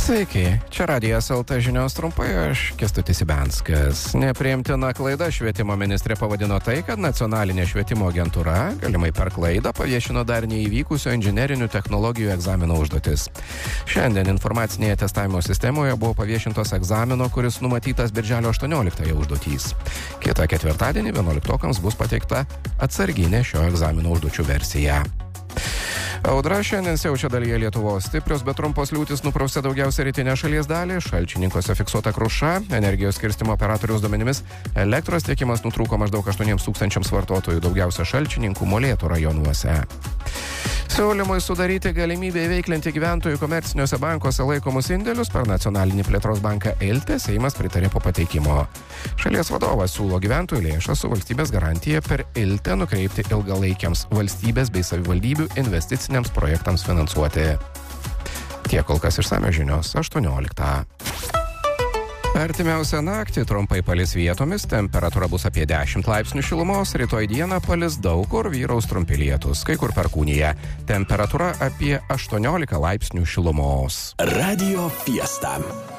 Sveiki, čia Radijas LT žinios trumpai, aš Kęstutis Ibenskas. Nepriimtina klaida švietimo ministrė pavadino tai, kad nacionalinė švietimo agentūra galimai per klaidą paviešino dar neįvykusio inžinerinių technologijų egzamino užduotis. Šiandien informacinėje testavimo sistemoje buvo paviešintos egzamino, kuris numatytas birželio 18-ąją užduotys. Kitą ketvirtadienį 11-okams bus pateikta atsarginė šio egzamino užduočių versija. Audra šiandien siaučia dalyje Lietuvos. Stiprios, bet trumpos liūtys nuprausė daugiausia rytinę šalies dalį, Šalčininkose fiksuota kruša, energijos skirstymo operatoriaus duomenimis elektros tiekimas nutrūko maždaug 8,000 vartotojų, daugiausia Šalčininkų, Molėtų rajonuose. Siūlymui sudaryti galimybę įveiklinti gyventojų komerciniuose bankuose laikomus indėlius per nacionalinį plėtros banką ELTE Seimas pritarė po pateikimo. Šalies vadovas siūlo gyventojų lėšas su valstybės garantija per ELTE nukreipti ilgalaikiams valstybės bei savivaldybių investiciniams projektams finansuoti. Tiek kol kas išsamios žinios 18. Artimiausią naktį trumpai palis vietomis, temperatūra bus apie 10 laipsnių šilumos, rytoj dieną palis daug kur, vyraus trumpi lietūs, kai kur perkūnija. Temperatūra apie 18 laipsnių šilumos. Radio Fiesta.